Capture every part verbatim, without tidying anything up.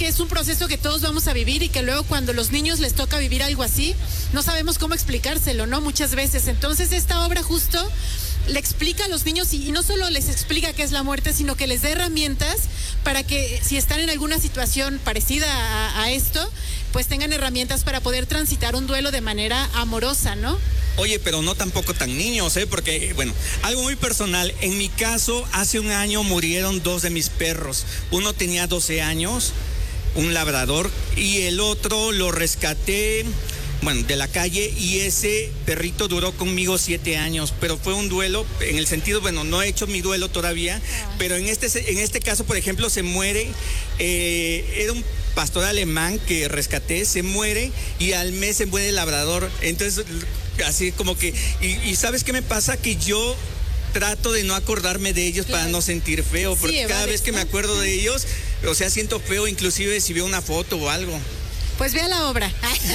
que es un proceso que todos vamos a vivir y que luego cuando los niños les toca vivir algo así, no sabemos cómo explicárselo, ¿no? Muchas veces. Entonces esta obra justo le explica a los niños y, y no solo les explica qué es la muerte, sino que les da herramientas para que si están en alguna situación parecida a, a esto, pues tengan herramientas para poder transitar un duelo de manera amorosa, ¿no? Oye, pero no tampoco tan niños, ¿eh? Porque, bueno, algo muy personal. En mi caso, hace un año murieron dos de mis perros. Uno tenía doce años, un labrador, y el otro lo rescaté, bueno, de la calle, y ese perrito duró conmigo siete años, pero fue un duelo, en el sentido, bueno, no he hecho mi duelo todavía, pero en este, en este caso, por ejemplo, se muere, eh, era un pastor alemán que rescaté, se muere, y al mes se muere el labrador. Entonces, así como que, y, y ¿sabes qué me pasa? Que yo trato de no acordarme de ellos, claro, para no sentir feo, porque sí, cada vez que me acuerdo de ellos, o sea, siento feo, inclusive si veo una foto o algo. Pues vea la obra.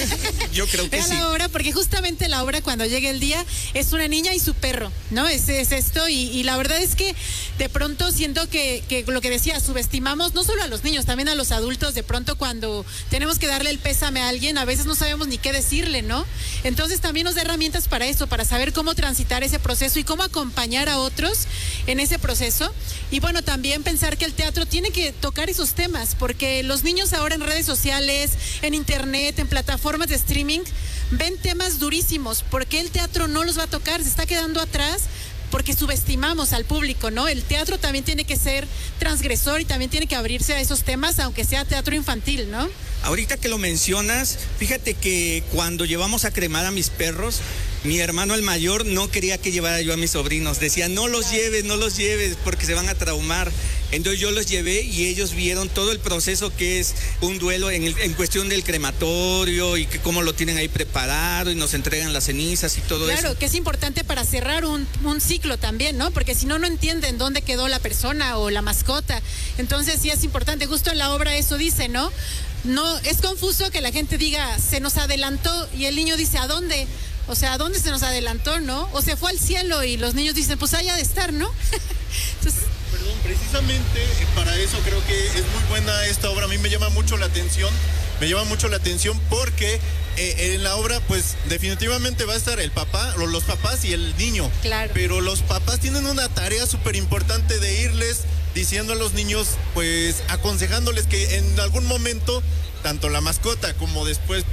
Yo creo que vea sí. la obra, porque justamente la obra, cuando llegue el día, es una niña y su perro, ¿no? Es, es esto, y, y la verdad es que de pronto siento que, que lo que decía, subestimamos no solo a los niños, también a los adultos. De pronto cuando tenemos que darle el pésame a alguien, a veces no sabemos ni qué decirle, ¿no? Entonces también nos da herramientas para eso, para saber cómo transitar ese proceso y cómo acompañar a otros en ese proceso. Y bueno, también pensar que el teatro tiene que tocar esos temas, porque los niños ahora en redes sociales, en internet, en plataformas de streaming, ven temas durísimos. ¿Por qué el teatro no los va a tocar? Se está quedando atrás porque subestimamos al público, ¿no? El teatro también tiene que ser transgresor y también tiene que abrirse a esos temas, aunque sea teatro infantil, ¿no? Ahorita que lo mencionas, fíjate que cuando llevamos a cremar a mis perros, mi hermano el mayor no quería que llevara yo a mis sobrinos. Decía, no los lleves, no los lleves, porque se van a traumar. Entonces yo los llevé y ellos vieron todo el proceso que es un duelo en, el, en cuestión del crematorio y que cómo lo tienen ahí preparado y nos entregan las cenizas y todo claro, eso. Claro, que es importante para cerrar un, un ciclo también, ¿no? Porque si no, no entienden dónde quedó la persona o la mascota. Entonces sí es importante, justo en la obra eso dice, ¿no? No, es confuso que la gente diga, se nos adelantó, y el niño dice, ¿a dónde? O sea, ¿a dónde se nos adelantó, no? O se fue al cielo, y los niños dicen, pues allá de estar, ¿no? Entonces, perdón, precisamente para eso creo que es muy buena esta obra. A mí me llama mucho la atención, me llama mucho la atención porque eh, en la obra pues definitivamente va a estar el papá, los papás y el niño. Claro. Pero los papás tienen una tarea súper importante de irles diciendo a los niños, pues aconsejándoles que en algún momento, tanto la mascota como después,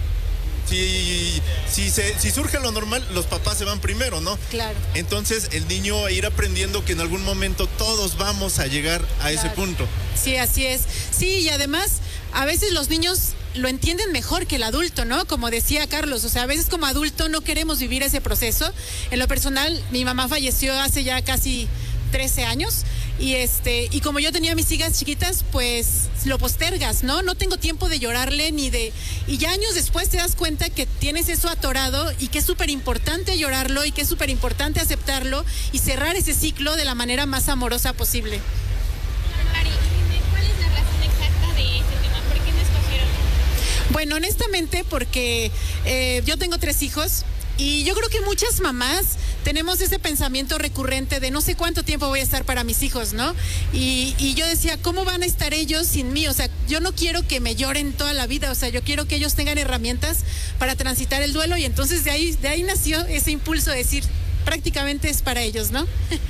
si, si, se, si surge lo normal, los papás se van primero, ¿no? Claro. Entonces el niño va a ir aprendiendo que en algún momento todos vamos a llegar a claro. ese punto. Sí, así es. Sí, y además, a veces los niños lo entienden mejor que el adulto, ¿no? Como decía Carlos, o sea, a veces como adulto no queremos vivir ese proceso. En lo personal, mi mamá falleció hace ya casi trece años, y este, y como yo tenía mis hijas chiquitas, pues lo postergas, ¿no? No tengo tiempo de llorarle ni de, y ya años después te das cuenta que tienes eso atorado y que es súper importante llorarlo y que es súper importante aceptarlo y cerrar ese ciclo de la manera más amorosa posible. Mari, ¿cuál es la razón exacta de este tema? ¿Por qué no escogieron? Bueno, honestamente, porque eh, yo tengo tres hijos. Y yo creo que muchas mamás tenemos ese pensamiento recurrente de no sé cuánto tiempo voy a estar para mis hijos, ¿no? Y, y yo decía, ¿cómo van a estar ellos sin mí? O sea, yo no quiero que me lloren toda la vida, o sea, yo quiero que ellos tengan herramientas para transitar el duelo, y entonces de ahí, de ahí nació ese impulso de decir, prácticamente es para ellos, ¿no? Sí.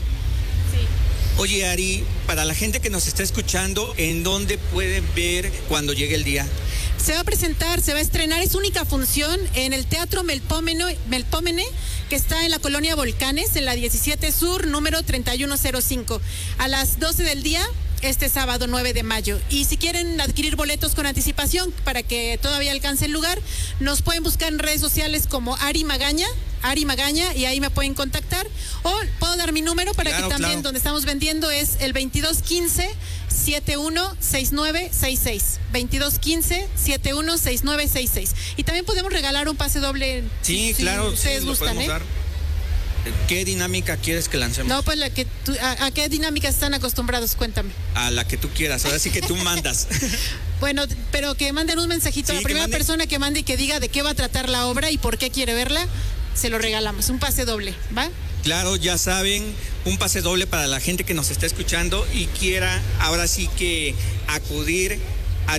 Oye, Ari, para la gente que nos está escuchando, ¿en dónde pueden ver cuando llegue el día? Se va a presentar, se va a estrenar, es única función en el Teatro Melpómeno, Melpómene, que está en la colonia Volcanes, en la diecisiete Sur, número treinta y uno cero cinco, a las doce del día, este sábado nueve de mayo. Y si quieren adquirir boletos con anticipación para que todavía alcance el lugar, nos pueden buscar en redes sociales como Ari Magaña, Ari Magaña, y ahí me pueden contactar, o puedo dar mi número para claro, que también claro. donde estamos vendiendo es el veintidós quince setenta y uno sesenta y nueve sesenta y seis, veintidós quince setenta y uno sesenta y nueve sesenta y seis, y también podemos regalar un pase doble. Sí, si, claro, si ustedes sí, gustan, ¿eh? Dar. ¿Qué dinámica quieres que lancemos? No, pues la que tú, a, ¿a qué dinámica están acostumbrados? Cuéntame. A la que tú quieras, ahora sí que tú mandas. Bueno, pero que manden un mensajito. Sí, la primera persona que mande y que diga de qué va a tratar la obra y por qué quiere verla, se lo regalamos, un pase doble, ¿va? Claro, ya saben, un pase doble para la gente que nos está escuchando y quiera ahora sí que acudir